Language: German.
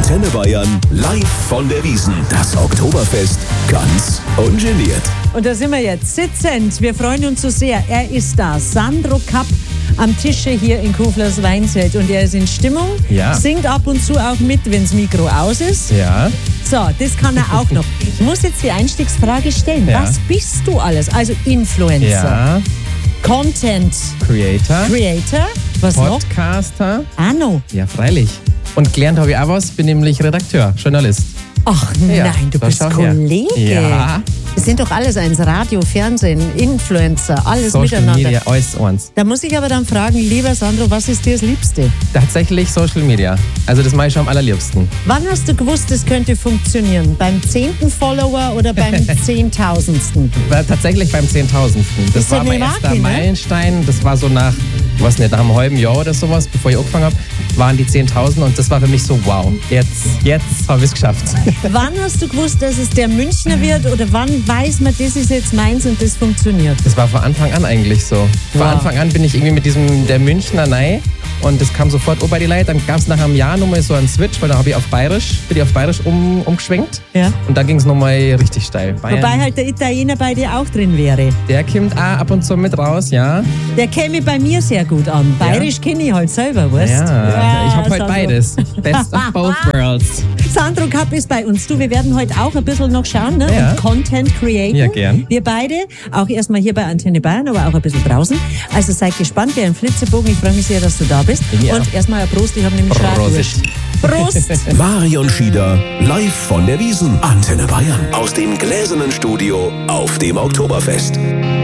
Antenne Bayern, live von der Wiesn. Das Oktoberfest ganz ungeniert. Und da sind wir jetzt sitzend. Wir freuen uns so sehr. Er ist da, Sandro Kapp am Tische hier in Kuflers Weinzelt. Und er ist in Stimmung, singt ab und zu auch mit, wenn das Mikro aus ist. Ja. So, das kann er auch noch. Ich muss jetzt die Einstiegsfrage stellen. Ja. Was bist du alles? Also Influencer, Ja. Content Creator. was noch? Podcaster. Anno. Ja, freilich. Und gelernt habe ich auch was, bin nämlich Redakteur, Journalist. Ach Ja, nein, du da bist schau her. Kollege. Ja. Das sind doch alles eins. Radio, Fernsehen, Influencer, alles Social miteinander. Media, alles eins. Da muss ich aber dann fragen, lieber Sandro, was ist dir das Liebste? Tatsächlich Social Media. Also das mache ich schon am allerliebsten. Wann hast du gewusst, das könnte funktionieren? Beim 10. Follower oder beim 10.000.? War tatsächlich beim 10.000. Das Ist war ja mein eine erster Marke, ne? Meilenstein. Das war so nach einem halben Jahr oder sowas, bevor ich angefangen habe, waren die 10.000 und das war für mich so, wow, jetzt habe ich es geschafft. Wann hast du gewusst, dass es der Münchner wird oder wann weiß man, das ist jetzt meins und das funktioniert? Das war von Anfang an eigentlich so. Von Wow. Anfang an bin ich irgendwie mit der Münchner rein und das kam sofort bei die Leute. Dann gab es nach einem Jahr nochmal so einen Switch, weil dann bin ich auf Bayerisch umgeschwenkt. Ja. Und dann ging es nochmal richtig steil. Bayern, Wobei halt der Italiener bei dir auch drin wäre. der kommt auch ab und zu mit raus, ja. Der käme bei mir sehr gut an. Bayerisch kenne ich halt selber, weißt du? Ja, ich habe heute Sandro. beides. Best of both worlds. Sandro Kapp ist bei uns. Du, wir werden heute auch ein bisschen noch schauen, ne? Ja. Und Content createn. Ja, gern. Wir beide, auch erstmal hier bei Antenne Bayern, aber auch ein bisschen draußen. Also seid gespannt, wir haben Flitzebogen. Ich freue mich sehr, dass du da bist. Ja. Und erstmal ein Prost, ich habe nämlich Prost. Prost. Marion Schieder, live von der Wiesn. Antenne Bayern. Aus dem gläsernen Studio auf dem Oktoberfest.